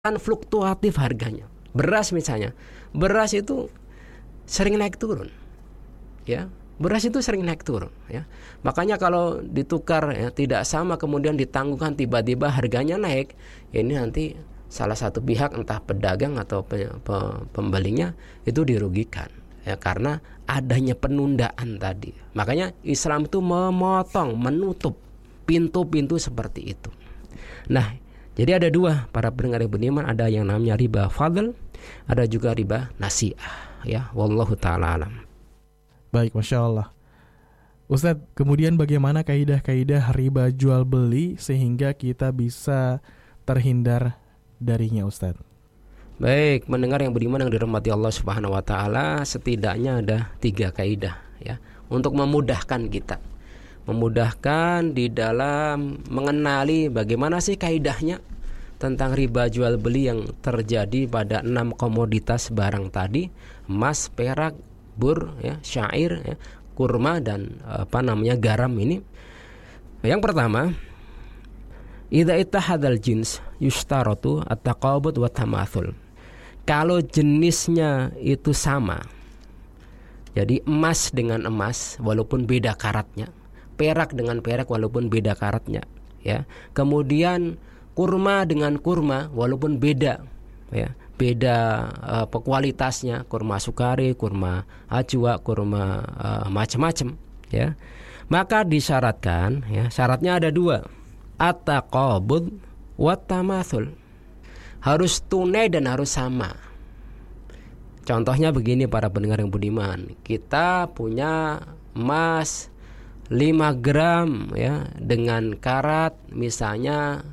kan fluktuatif harganya. Beras misalnya, beras itu sering naik turun, ya. Beras itu sering naik turun, ya. Makanya kalau ditukar ya, tidak sama kemudian ditangguhkan tiba-tiba harganya naik, ini nanti salah satu pihak entah pedagang atau pembelinya itu dirugikan, ya, karena adanya penundaan tadi. Makanya Islam itu memotong, menutup pintu-pintu seperti itu. Nah, jadi ada dua para pendengar yang beriman, ada yang namanya riba fadl, ada juga riba nasi'ah, ya. Wallahu ta'ala alam. Baik, Masya Allah. Ustadz, kemudian bagaimana kaidah-kaidah riba jual beli sehingga kita bisa terhindar darinya, Ustadz? Baik, mendengar yang beriman yang dirahmati Allah Subhanahu wa taala, setidaknya ada 3 kaidah, ya, untuk memudahkan kita. Memudahkan di dalam mengenali bagaimana sih kaidahnya tentang riba jual beli yang terjadi pada 6 komoditas barang tadi, emas, perak, bur, ya, syair, ya, kurma, dan garam ini. Yang pertama, idza ittahadal jins yushtaratu at-taqabud wa tamathul. Kalau jenisnya itu sama, jadi emas dengan emas walaupun beda karatnya, perak dengan perak walaupun beda karatnya, ya. Kemudian kurma dengan kurma walaupun beda, ya, beda kualitasnya, kurma sukari, kurma ajwa, kurma macam-macam, ya. Maka disyaratkan, ya, syaratnya ada 2, at-taqabud wa tamathul. Harus tunai dan harus sama. Contohnya begini para pendengar yang budiman, kita punya emas 5 gram, ya, dengan karat misalnya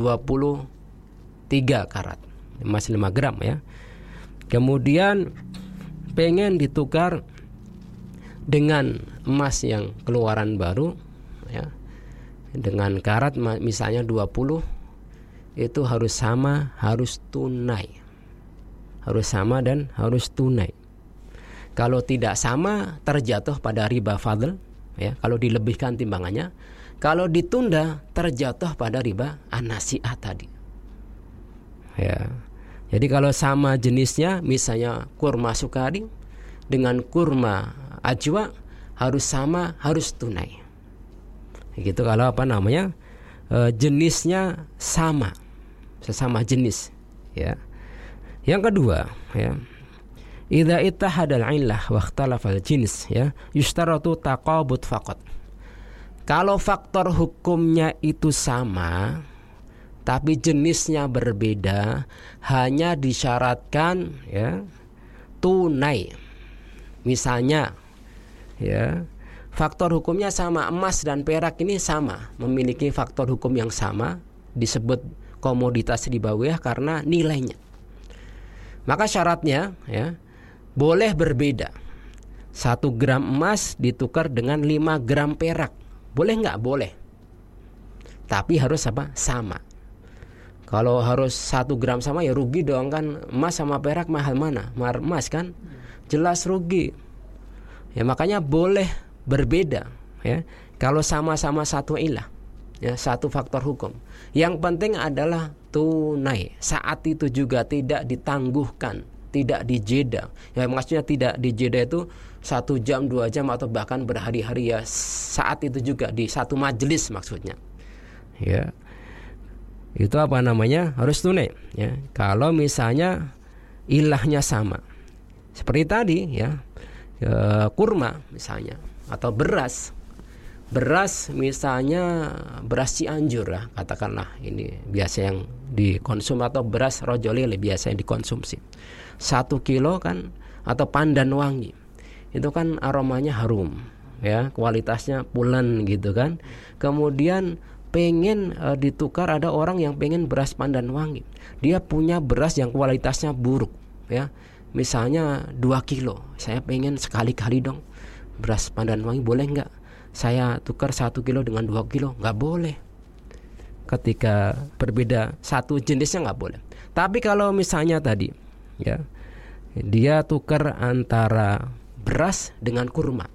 23 karat, emas 5 gram, ya. Kemudian pengen ditukar dengan emas yang keluaran baru, ya, dengan karat misalnya 20, itu harus sama, harus tunai. Harus sama dan harus tunai. Kalau tidak sama terjatuh pada riba fadl, ya, kalau dilebihkan timbangannya. Kalau ditunda terjatuh pada riba an-nasi'ah tadi, ya. Jadi kalau sama jenisnya, misalnya kurma sukari dengan kurma ajwa, harus sama, harus tunai. Gitu kalau jenisnya sama, sesama jenis, ya. Yang kedua, ya, idza ittahadal illah wa ikhtalafal jins, ya, yushtaratu taqabud faqat. Kalau faktor hukumnya itu sama tapi jenisnya berbeda, hanya disyaratkan, ya, tunai. Misalnya, ya, faktor hukumnya sama, emas dan perak ini sama, memiliki faktor hukum yang sama, disebut komoditas ribawiyah karena nilainya. Maka syaratnya, ya, boleh berbeda. 1 gram emas ditukar dengan 5 gram perak. Boleh nggak? Boleh. Tapi harus sama. Kalau harus 1 gram sama, ya rugi dong kan. Emas sama perak mahal mana? Mahal emas kan? Jelas rugi. Ya, makanya boleh berbeda, ya, kalau sama-sama satu ilah, ya, satu faktor hukum. Yang penting adalah tunai. Saat itu juga tidak ditangguhkan, tidak dijeda. Ya, maksudnya tidak dijeda itu 1 jam, 2 jam, atau bahkan berhari-hari, ya. Saat itu juga di satu majelis maksudnya, ya. Itu harus tunai, ya. Kalau misalnya ilahnya sama, seperti tadi, ya, kurma misalnya, atau beras misalnya, beras Cianjur, ya, katakanlah ini biasa yang dikonsum, atau beras Rojolile biasa yang dikonsumsi. 1 kilo kan, atau pandan wangi, itu kan aromanya harum, ya, kualitasnya pulen gitu kan. Kemudian pengen ditukar, ada orang yang pengen beras pandan wangi, dia punya beras yang kualitasnya buruk, ya, misalnya 2 kilo, saya pengen sekali-kali dong beras pandan wangi, boleh nggak saya tukar 1 kilo dengan 2 kilo? Nggak boleh. Ketika berbeda satu jenisnya nggak boleh. Tapi kalau misalnya tadi, ya, dia tukar antara beras dengan kurma,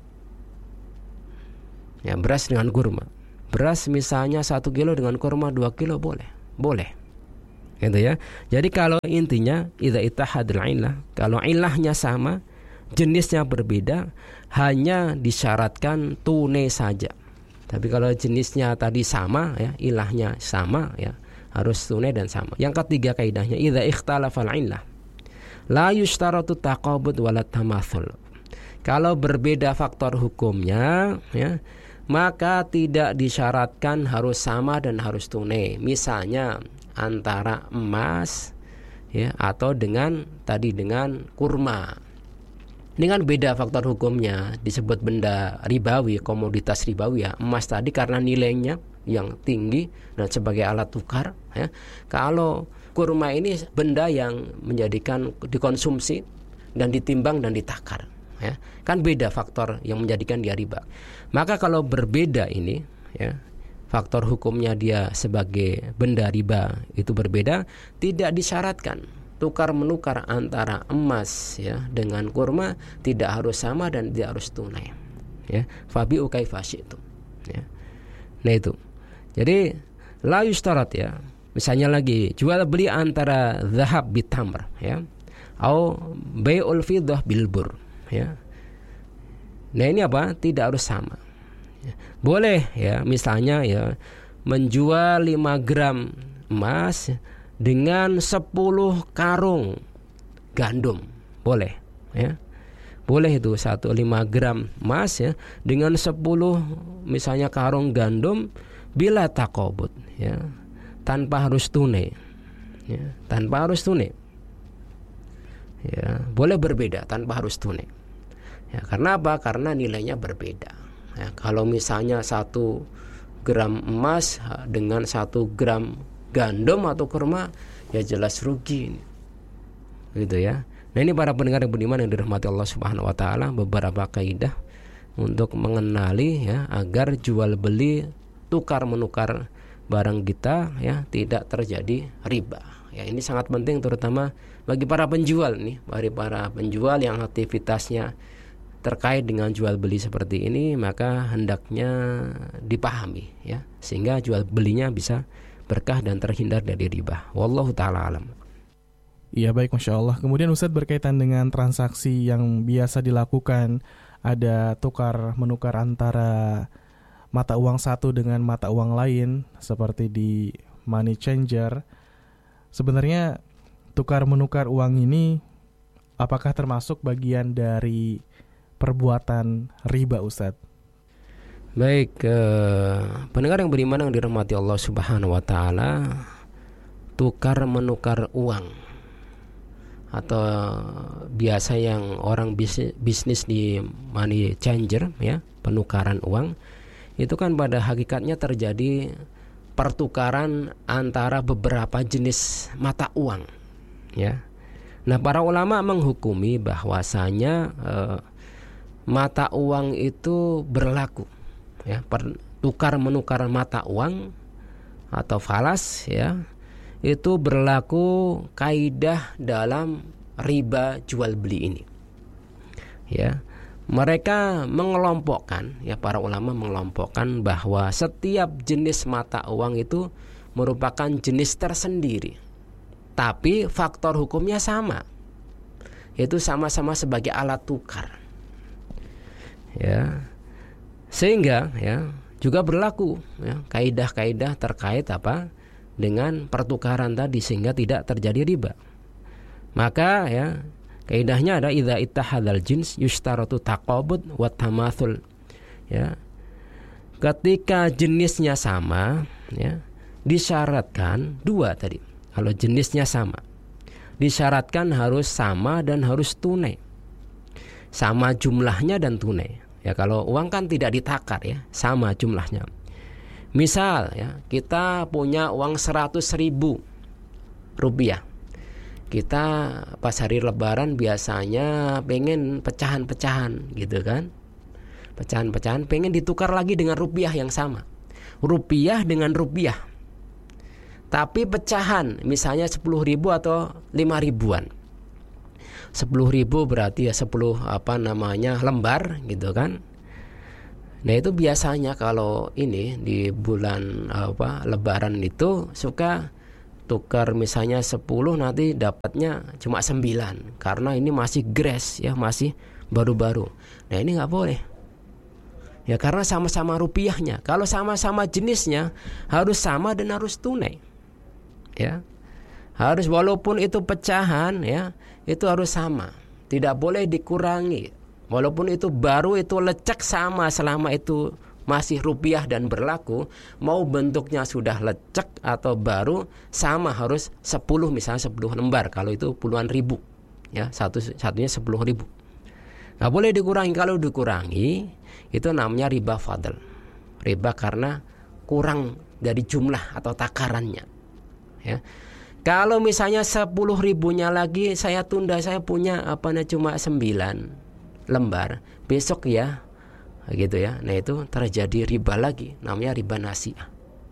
ya, beras dengan kurma, beras misalnya 1 kilo dengan kurma 2 kilo, boleh, gitu ya. Jadi kalau intinya idza ittahadal illah, kalau ilahnya sama, jenisnya berbeda, hanya disyaratkan tunai saja. Tapi kalau jenisnya tadi sama ya, ilahnya sama ya, harus tunai dan sama. Yang ketiga kaidahnya idza ikhtalafal illah la yushtaratu taqabud wala tamatsul. Kalau berbeda faktor hukumnya ya, maka tidak disyaratkan harus sama dan harus tunai. Misalnya antara emas ya atau dengan kurma. Dengan beda faktor hukumnya disebut benda ribawi, komoditas ribawi ya. Emas tadi karena nilainya yang tinggi dan sebagai alat tukar ya. Kalau kurma ini benda yang menjadikan dikonsumsi dan ditimbang dan ditakar ya. Kan beda faktor yang menjadikan dia riba. Maka kalau berbeda ini ya, faktor hukumnya dia sebagai benda riba itu berbeda, tidak disyaratkan tukar menukar antara emas ya dengan kurma tidak harus sama dan tidak harus tunai ya. Fabi'u kaifa syi'tum ya. Nah itu. Jadi la yushtarat ya. Misalnya lagi jual beli antara zahab bitamr ya, atau bai'ul fiddah bil bur ya. Nah ini apa? Tidak harus sama. Boleh ya, misalnya ya menjual 5 gram emas dengan 10 karung gandum, boleh ya. Boleh itu 5 gram emas ya dengan 10 misalnya karung gandum bila taqabud ya, tanpa harus tunai ya, tanpa harus tunai ya. Boleh berbeda tanpa harus tunai ya. Karena apa? Karena nilainya berbeda ya. Kalau misalnya 1 gram emas dengan 1 gram gandum atau kurma, ya jelas rugi gitu ya. Nah ini para pendengar yang beriman yang dirahmati Allah Subhanahu wa taala, beberapa kaidah untuk mengenali ya agar jual beli tukar menukar barang kita ya tidak terjadi riba. Ya ini sangat penting terutama bagi para penjual nih, bagi para penjual yang aktivitasnya terkait dengan jual beli seperti ini, maka hendaknya dipahami ya sehingga jual belinya bisa berkah dan terhindar dari riba. Wallahu ta'ala alam. Iya baik, Masya Allah. Kemudian Ustadz berkaitan dengan transaksi yang biasa dilakukan, ada tukar menukar antara mata uang satu dengan mata uang lain seperti di money changer. Sebenarnya tukar menukar uang ini apakah termasuk bagian dari perbuatan riba, Ustadz? Baik, pendengar yang beriman yang dirahmati Allah Subhanahu wa taala, tukar menukar uang atau biasa yang orang bisnis di money changer ya, penukaran uang, itu kan pada hakikatnya terjadi pertukaran antara beberapa jenis mata uang ya. Nah, para ulama menghukumi bahwasanya mata uang itu berlaku ya, tukar menukar mata uang atau falas ya, itu berlaku kaidah dalam riba jual beli ini ya. Mereka mengelompokkan ya, para ulama mengelompokkan bahwa setiap jenis mata uang itu merupakan jenis tersendiri, tapi faktor hukumnya sama, yaitu sama-sama sebagai alat tukar ya. Sehingga ya juga berlaku ya kaidah-kaidah terkait apa dengan pertukaran tadi sehingga tidak terjadi riba. Maka ya kaidahnya ada idza ittahadzal jins yushtaratu taqabud wa tamatsul ya. Ketika jenisnya sama ya, disyaratkan dua tadi. Kalau jenisnya sama, disyaratkan harus sama dan harus tunai. Sama jumlahnya dan tunai. Ya kalau uang kan tidak ditakar ya, sama jumlahnya. Misal ya, kita punya uang 100.000 rupiah. Kita pas hari lebaran biasanya pengen pecahan-pecahan gitu kan. Pecahan-pecahan pengen ditukar lagi dengan rupiah yang sama. Rupiah dengan rupiah. Tapi pecahan misalnya 10.000 atau 5.000-an. 10.000 berarti ya 10 lembar gitu kan. Nah itu biasanya kalau ini di bulan lebaran itu suka tukar misalnya 10 nanti dapatnya cuma 9 karena ini masih grass ya, masih baru-baru. Nah ini nggak boleh ya, karena sama-sama rupiahnya. Kalau sama-sama jenisnya harus sama dan harus tunai ya, harus walaupun itu pecahan ya, itu harus sama, tidak boleh dikurangi. Walaupun itu baru, itu lecek sama, selama itu masih rupiah dan berlaku, mau bentuknya sudah lecek atau baru sama, harus 10 misalnya 10 lembar, kalau itu puluhan ribu ya, satunya 10.000. Nggak boleh dikurangi. Kalau dikurangi itu namanya riba fadl, riba karena kurang dari jumlah atau takarannya ya. Kalau misalnya 10.000-nya lagi saya tunda, saya punya cuma 9 lembar, besok ya gitu ya. Nah itu terjadi riba lagi, namanya riba nasi'ah.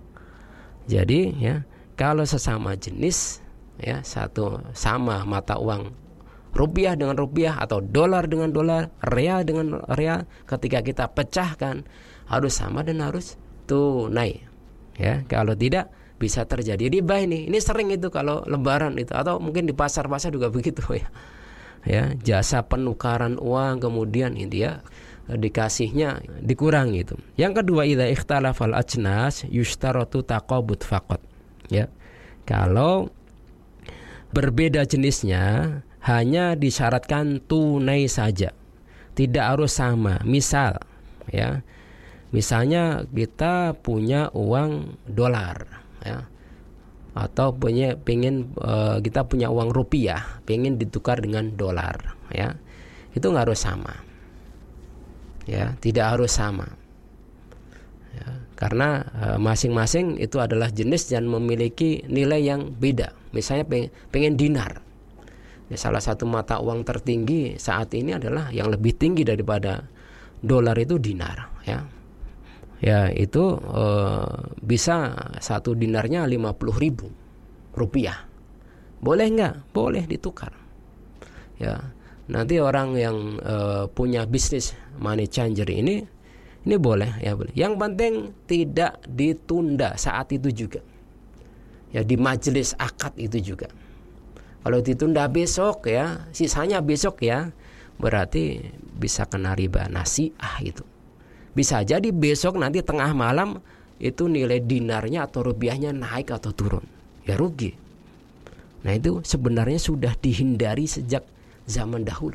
Jadi ya, kalau sesama jenis ya, satu sama mata uang, rupiah dengan rupiah atau dolar dengan dolar, real dengan real, ketika kita pecahkan harus sama dan harus tunai ya. Kalau tidak bisa terjadi riba ini. Ini sering itu kalau lebaran itu, atau mungkin di pasar-pasar juga begitu ya. Ya, jasa penukaran uang kemudian ini ya dikasihnya dikurangi itu. Yang kedua, idza ikhtalafal ajnas yushtaratu taqabud faqat. Ya. Kalau berbeda jenisnya hanya disyaratkan tunai saja, tidak harus sama. Misal ya, misalnya kita punya uang dolar ya, atau kita punya uang rupiah, pengen ditukar dengan dolar ya, itu nggak harus sama ya, tidak harus sama ya, karena masing-masing itu adalah jenis dan memiliki nilai yang beda. Misalnya pengen dinar ya, salah satu mata uang tertinggi saat ini adalah yang lebih tinggi daripada dolar itu dinar ya. Ya itu bisa satu dinarnya 50.000 rupiah. Boleh nggak? Boleh ditukar ya. Nanti orang yang punya bisnis money changer ini boleh ya, boleh. Yang penting tidak ditunda saat itu juga ya, di majelis akad itu juga. Kalau ditunda besok ya, sisanya besok ya, berarti bisa kena riba nasi'ah itu. Bisa jadi besok nanti tengah malam itu nilai dinarnya atau rupiahnya naik atau turun, ya rugi. Nah itu sebenarnya sudah dihindari sejak zaman dahulu.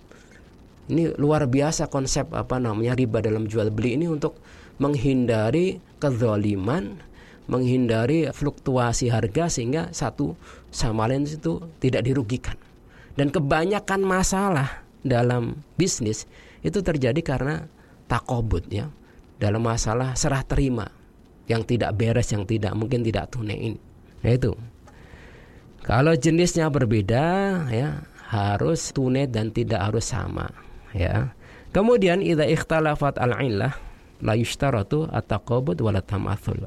Ini luar biasa konsep riba dalam jual beli ini, untuk menghindari kezaliman, menghindari fluktuasi harga sehingga satu sama lain itu tidak dirugikan. Dan kebanyakan masalah dalam bisnis itu terjadi karena takobut ya, dalam masalah serah terima yang tidak beres, yang mungkin tidak tunai ini. Nah itu, kalau jenisnya berbeda ya harus tunai dan tidak harus sama ya. Kemudian idza ikhtalafat al-illah la yushtaratu at-taqabud wa la tamathul.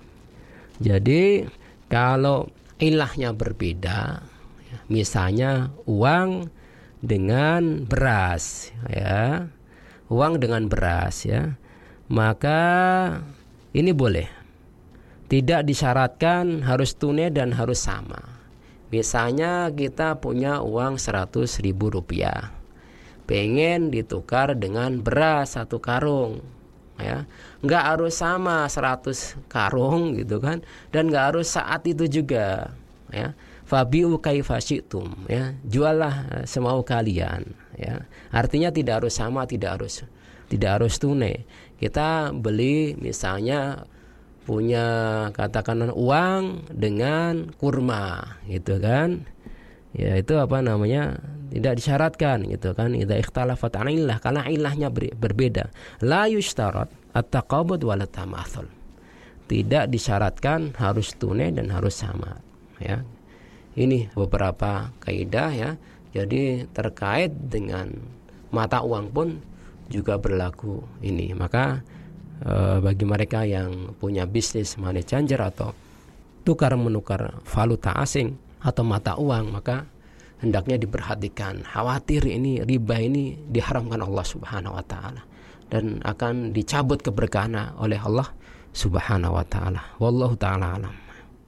Jadi kalau ilahnya berbeda ya, misalnya uang dengan beras ya, uang dengan beras ya, maka ini boleh. Tidak disyaratkan harus tunai dan harus sama. Misalnya kita punya uang 100.000 rupiah, pengen ditukar dengan beras 1 karung ya, nggak harus sama 100 karung gitu kan, dan nggak harus saat itu juga ya. Fabi'u kaifa syi'tum ya, juallah semau kalian ya. Artinya tidak harus sama, tidak harus tunai. Kita beli misalnya punya katakanlah uang dengan kurma gitu kan. Ya itu tidak disyaratkan gitu kan. Idza ikhtalafat an illah, karena ilahnya berbeda. La yushtarat at-taqabud wa la tamathul. Tidak disyaratkan harus tunai dan harus sama ya. Ini beberapa kaidah ya. Jadi terkait dengan mata uang pun juga berlaku ini. Maka bagi mereka yang punya bisnis money changer atau tukar menukar valuta asing atau mata uang, maka hendaknya diperhatikan. Khawatir ini riba ini diharamkan Allah Subhanahu wa taala dan akan dicabut keberkahan oleh Allah Subhanahu wa taala. Wallahu taala alam.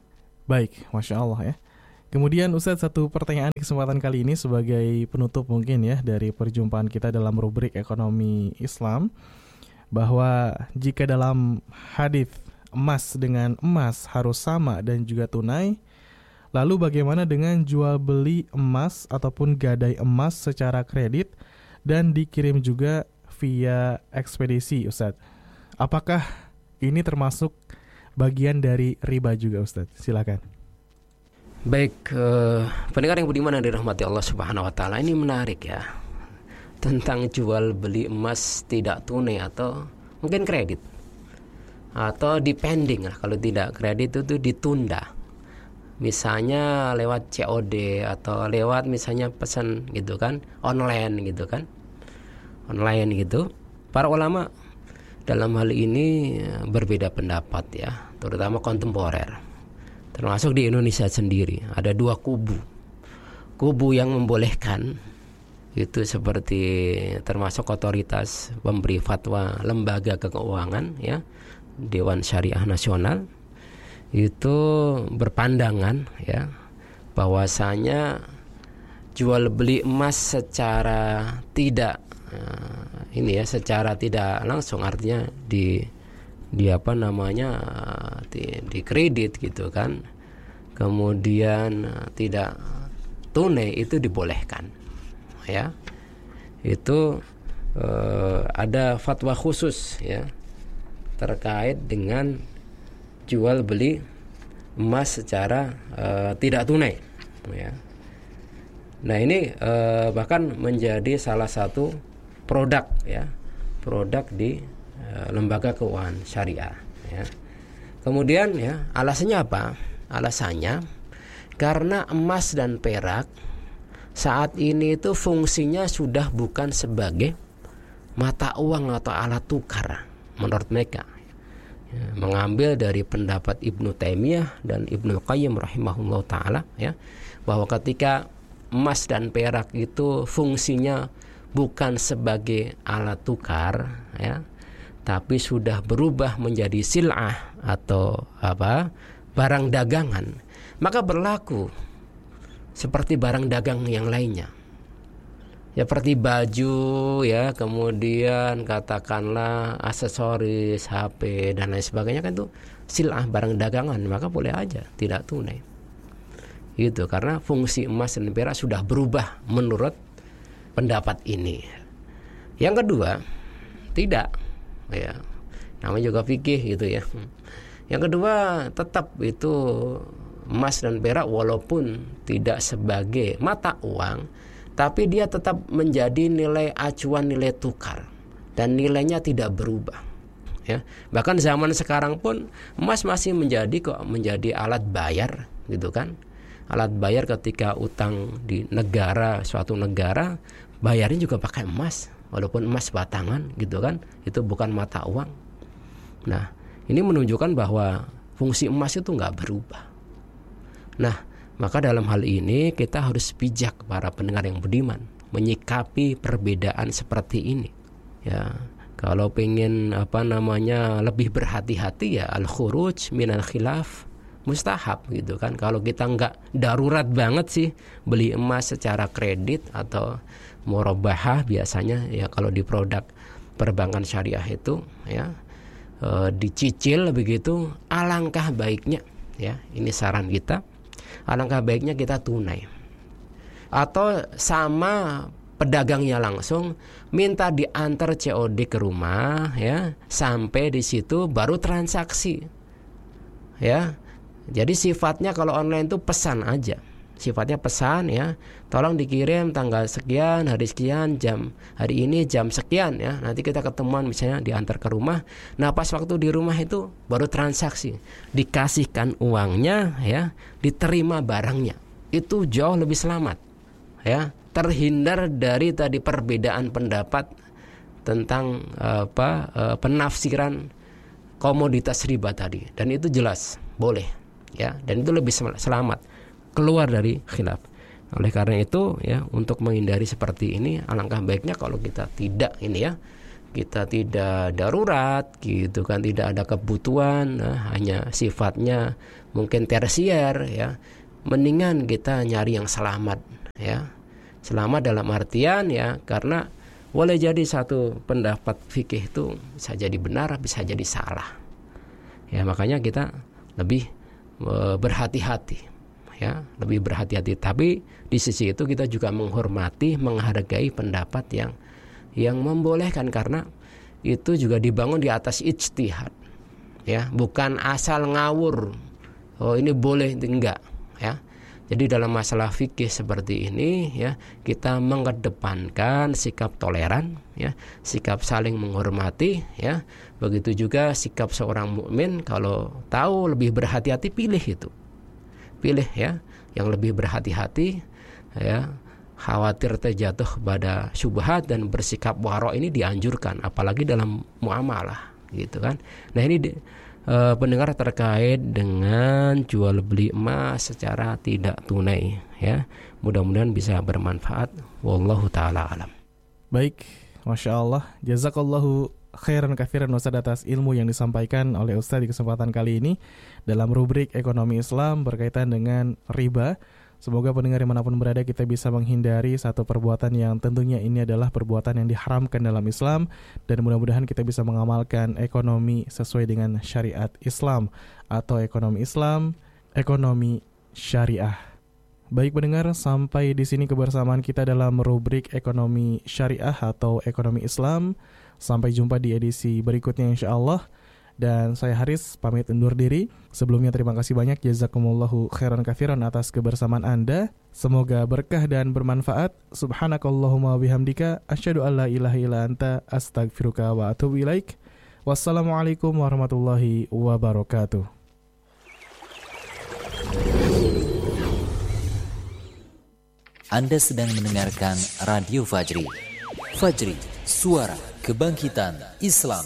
Baik, Masya Allah ya. Kemudian Ustadz, satu pertanyaan di kesempatan kali ini sebagai penutup mungkin ya dari perjumpaan kita dalam rubrik ekonomi Islam, bahwa jika dalam hadis emas dengan emas harus sama dan juga tunai, lalu bagaimana dengan jual beli emas ataupun gadai emas secara kredit dan dikirim juga via ekspedisi, Ustadz? Apakah ini termasuk bagian dari riba juga, Ustadz? Silakan. Baik, pendengar yang budiman yang dirahmati Allah Subhanahu wa taala, ini menarik ya. Tentang jual beli emas tidak tunai atau mungkin kredit. Atau depending lah, kalau tidak kredit itu ditunda. Misalnya lewat COD atau lewat misalnya pesan gitu kan, online gitu kan. Online gitu. Para ulama dalam hal ini berbeda pendapat ya, terutama kontemporer. Termasuk di Indonesia sendiri ada dua kubu. Kubu yang membolehkan itu seperti termasuk otoritas pemberi fatwa lembaga keuangan ya, Dewan Syariah Nasional, itu berpandangan ya bahwasanya jual beli emas secara tidak secara tidak langsung, artinya di apa namanya di kredit gitu kan, kemudian tidak tunai, itu dibolehkan ya. Itu ada fatwa khusus ya terkait dengan jual beli emas secara tidak tunai ya. Nah ini bahkan menjadi salah satu produk ya, produk di lembaga keuangan syariah ya. Kemudian ya, alasannya apa? Alasannya karena emas dan perak saat ini itu fungsinya sudah bukan sebagai mata uang atau alat tukar menurut mereka ya, mengambil dari pendapat Ibnu Taimiyah dan Ibnu Qayyim rahimahullah ta'ala ya, bahwa ketika emas dan perak itu fungsinya bukan sebagai alat tukar ya, tapi sudah berubah menjadi sil'ah atau barang dagangan, maka berlaku seperti barang dagang yang lainnya ya, seperti baju ya, kemudian katakanlah aksesoris, HP dan lain sebagainya, kan itu sil'ah, barang dagangan, maka boleh aja tidak tunai gitu, karena fungsi emas dan perak sudah berubah menurut pendapat ini. Yang kedua, tidak ya, namanya juga fikih gitu ya. Yang kedua, tetap itu emas dan perak walaupun tidak sebagai mata uang, tapi dia tetap menjadi nilai acuan, nilai tukar, dan nilainya tidak berubah ya. Bahkan zaman sekarang pun emas masih menjadi alat bayar gitu kan. Alat bayar ketika utang di negara, suatu negara, bayarnya juga pakai emas, walaupun emas batangan gitu kan, itu bukan mata uang. Nah, ini menunjukkan bahwa fungsi emas itu nggak berubah. Nah, maka dalam hal ini kita harus bijak, para pendengar yang budiman, menyikapi perbedaan seperti ini. Ya, kalau pengen lebih berhati-hati ya, al-khuruj minal khilaf mustahab gitu kan. Kalau kita nggak darurat banget sih beli emas secara kredit atau murabahah, biasanya ya kalau di produk perbankan syariah itu ya dicicil begitu, alangkah baiknya ya, ini saran kita, alangkah baiknya kita tunai atau sama pedagangnya langsung, minta diantar COD ke rumah ya, sampai di situ baru transaksi ya. Jadi sifatnya kalau online itu pesan aja, sifatnya pesan ya, tolong dikirim tanggal sekian, hari sekian, hari ini jam sekian ya, nanti kita ketemuan misalnya diantar ke rumah. Nah pas waktu di rumah itu baru transaksi, dikasihkan uangnya ya, diterima barangnya, itu jauh lebih selamat ya, terhindar dari tadi perbedaan pendapat tentang penafsiran komoditas riba tadi, dan itu jelas boleh ya, dan itu lebih selamat keluar dari khilaf. Oleh karena itu ya, untuk menghindari seperti ini, alangkah baiknya kalau kita tidak kita tidak darurat gitu kan, tidak ada kebutuhan, hanya sifatnya mungkin tersier ya, mendingan kita nyari yang selamat ya. Selamat dalam artian ya, karena boleh jadi satu pendapat fikih itu bisa jadi benar, bisa jadi salah. Ya, makanya kita lebih berhati-hati ya, lebih berhati-hati. Tapi di sisi itu kita juga menghormati, menghargai pendapat yang membolehkan, karena itu juga dibangun di atas ijtihad. Ya, bukan asal ngawur. Oh, ini boleh, enggak ya. Jadi dalam masalah fikih seperti ini ya, kita mengedepankan sikap toleran ya, sikap saling menghormati ya. Begitu juga sikap seorang mukmin, kalau tahu lebih berhati-hati, pilih itu. Pilih ya yang lebih berhati-hati ya, khawatir terjatuh pada syubhat, dan bersikap waro ini dianjurkan apalagi dalam muamalah gitu kan. Nah, ini pendengar terkait dengan jual beli emas secara tidak tunai ya. Mudah-mudahan bisa bermanfaat. Wallahu taala alam. Baik, Masya Allah, jazakallahu khairan katsiran Ustaz atas ilmu yang disampaikan oleh Ustaz di kesempatan kali ini dalam rubrik Ekonomi Islam berkaitan dengan riba. Semoga pendengar dimanapun berada kita bisa menghindari satu perbuatan yang tentunya ini adalah perbuatan yang diharamkan dalam Islam, dan mudah-mudahan kita bisa mengamalkan ekonomi sesuai dengan syariat Islam atau ekonomi Islam, ekonomi syariah. Baik pendengar, sampai di sini kebersamaan kita dalam rubrik Ekonomi Syariah atau Ekonomi Islam. Sampai jumpa di edisi berikutnya insyaallah. Dan saya Haris pamit undur diri. Sebelumnya terima kasih banyak, jazakumullahu khairan katsiran atas kebersamaan Anda. Semoga berkah dan bermanfaat. Subhanakallahumma bihamdika asyhadu alla ilaha illa anta astaghfiruka wa atubu ilaik. Wassalamualaikum warahmatullahi wabarakatuh. Anda sedang mendengarkan Radio Fajri. Fajri, suara kebangkitan Islam.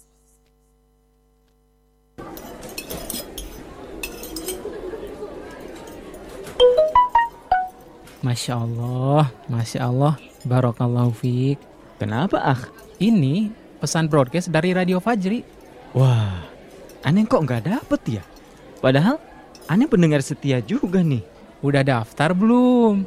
Masya Allah, barakallahu fiik. Kenapa Ini pesan broadcast dari Radio Fajri. Wah, aneh kok nggak dapet ya? Padahal aneh pendengar setia juga nih. Udah daftar belum?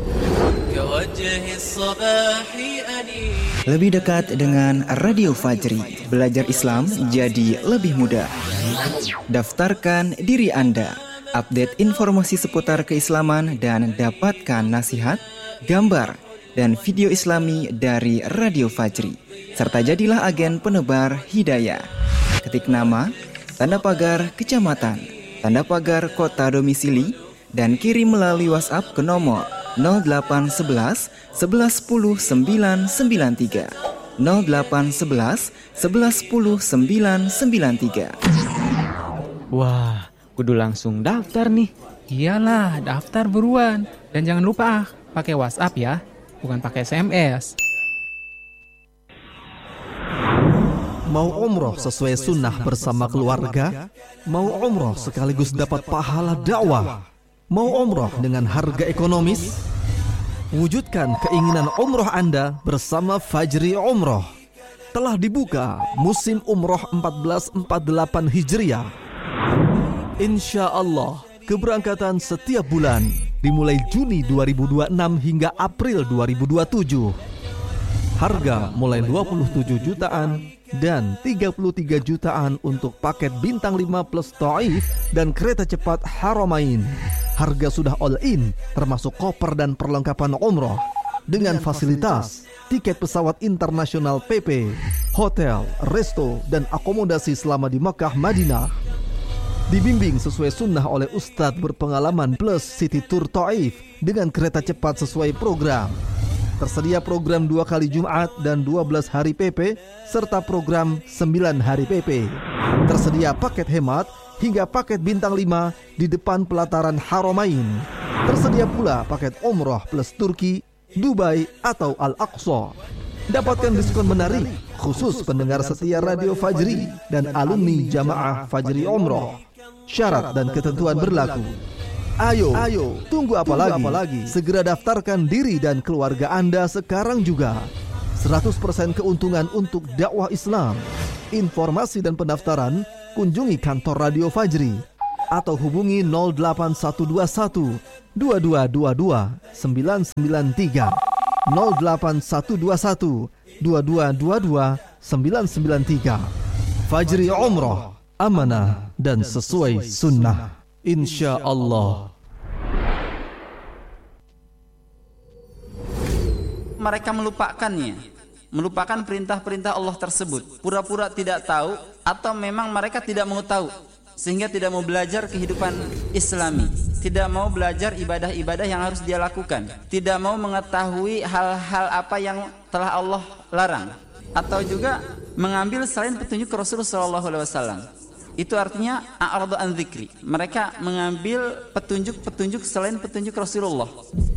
Lebih dekat dengan Radio Fajri, belajar Islam jadi lebih mudah. Daftarkan diri Anda. Update informasi seputar keislaman dan dapatkan nasihat, gambar, dan video islami dari Radio Fajri. Serta jadilah agen penebar hidayah. Ketik nama, tanda pagar kecamatan, tanda pagar kota domisili, dan kirim melalui WhatsApp ke nomor 0811 1110 993. 0811 1110 993. Wah, kudu langsung daftar nih. Iyalah, daftar buruan. Dan jangan lupa pakai WhatsApp ya, bukan pakai SMS. Mau umroh sesuai sunnah bersama keluarga? Mau umroh sekaligus dapat pahala dakwah? Mau umroh dengan harga ekonomis? Wujudkan keinginan umroh Anda bersama Fajri Umroh. Telah dibuka musim umroh 1448 Hijriah. Insya Allah, keberangkatan setiap bulan dimulai Juni 2026 hingga April 2027. Harga mulai 27 jutaan dan 33 jutaan untuk paket bintang 5 plus Taif dan kereta cepat Haramain. Harga sudah all in, termasuk koper dan perlengkapan umroh dengan fasilitas tiket pesawat internasional PP, hotel, resto, dan akomodasi selama di Makkah, Madinah. Dibimbing sesuai sunnah oleh Ustadz berpengalaman plus City Tour Taif dengan kereta cepat sesuai program. Tersedia program 2 kali Jumat dan 12 hari PP serta program 9 hari PP. Tersedia paket hemat hingga paket bintang 5 di depan pelataran Haramain. Tersedia pula paket umroh plus Turki, Dubai atau Al-Aqsa. Dapatkan diskon menarik khusus pendengar setia Radio Fajri dan alumni Jamaah Fajri Umroh. Syarat dan ketentuan berlaku. Ayo, tunggu apa lagi? Segera daftarkan diri dan keluarga Anda sekarang juga. 100% keuntungan untuk dakwah Islam. Informasi dan pendaftaran kunjungi kantor Radio Fajri atau hubungi 08121 2222 993 08121 2222 993. Fajri Umroh, amanah dan sesuai sunnah, insya Allah. Mereka melupakan perintah-perintah Allah tersebut, pura-pura tidak tahu atau memang mereka tidak mau tahu sehingga tidak mau belajar kehidupan Islami, tidak mau belajar ibadah-ibadah yang harus dia lakukan, tidak mau mengetahui hal-hal apa yang telah Allah larang, atau juga mengambil selain petunjuk Rasulullah SAW. Itu artinya a'radu an dzikri. Mereka mengambil petunjuk-petunjuk selain petunjuk Rasulullah.